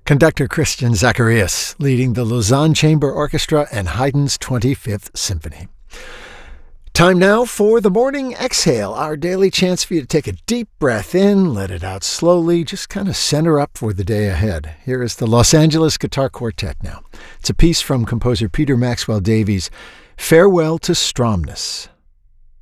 Conductor Christian Zacharias leading the Lausanne Chamber Orchestra and Haydn's 25th Symphony. Time now for the Morning Exhale, our daily chance for you to take a deep breath in, let it out slowly, just kind of center up for the day ahead. Here is the Los Angeles Guitar Quartet now. It's a piece from composer Peter Maxwell Davies, Farewell to Stromness.